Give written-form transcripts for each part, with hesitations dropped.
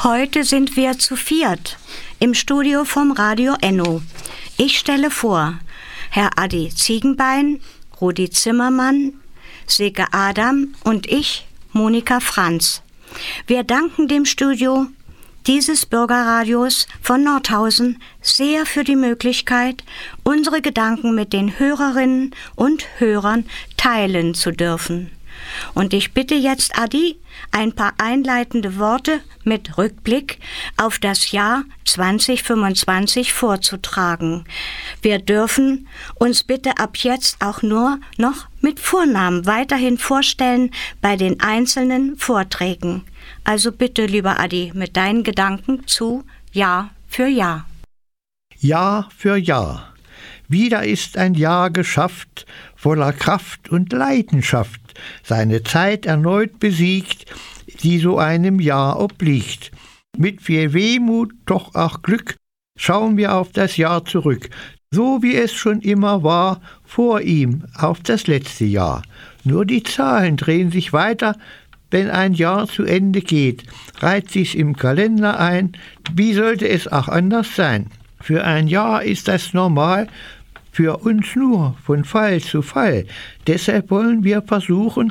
Heute sind wir zu viert im Studio vom Radio Enno. Ich stelle vor, Herr Adi Ziegenbein, Rudi Zimmermann, Silke Adam und ich, Monika Franz. Wir danken dem Studio dieses Bürgerradios von Nordhausen sehr für die Möglichkeit, unsere Gedanken mit den Hörerinnen und Hörern teilen zu dürfen. Und ich bitte jetzt Adi, ein paar einleitende Worte mit Rückblick auf das Jahr 2025 vorzutragen. Wir dürfen uns bitte ab jetzt auch nur noch mit Vornamen weiterhin vorstellen bei den einzelnen Vorträgen. Also bitte, lieber Adi, mit deinen Gedanken zu Jahr für Jahr. Jahr für Jahr. Wieder ist ein Jahr geschafft, voller Kraft und Leidenschaft, seine Zeit erneut besiegt, die so einem Jahr obliegt. Mit viel Wehmut, doch auch Glück, schauen wir auf das Jahr zurück, so wie es schon immer war, vor ihm, auf das letzte Jahr. Nur die Zahlen drehen sich weiter, wenn ein Jahr zu Ende geht, reiht sich's im Kalender ein, wie sollte es auch anders sein? Für ein Jahr ist das normal, für uns nur von Fall zu Fall. Deshalb wollen wir versuchen,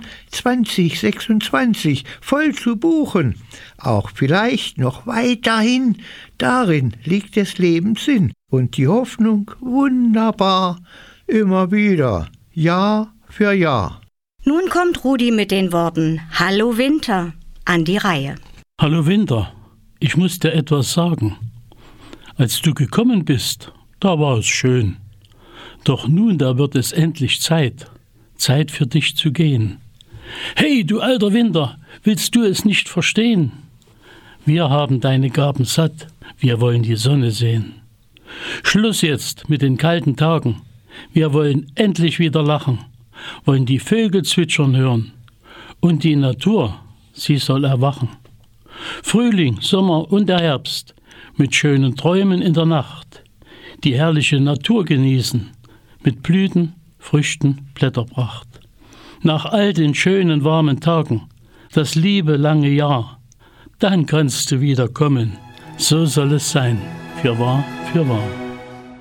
2026 voll zu buchen. Auch vielleicht noch weiterhin, darin liegt des Lebens Sinn. Und die Hoffnung wunderbar, immer wieder, Jahr für Jahr. Nun kommt Rudi mit den Worten Hallo Winter an die Reihe. Hallo Winter, ich muss dir etwas sagen. Als du gekommen bist, da war es schön. Doch nun, da wird es endlich Zeit für dich zu gehen. Hey, du alter Winter, willst du es nicht verstehen? Wir haben deine Gaben satt, wir wollen die Sonne sehen. Schluss jetzt mit den kalten Tagen, wir wollen endlich wieder lachen, wollen die Vögel zwitschern hören und die Natur, sie soll erwachen. Frühling, Sommer und der Herbst, mit schönen Träumen in der Nacht, die herrliche Natur genießen, mit Blüten, Früchten, Blätterpracht. Nach all den schönen warmen Tagen, das liebe lange Jahr, dann kannst du wieder kommen, so soll es sein, fürwahr, fürwahr.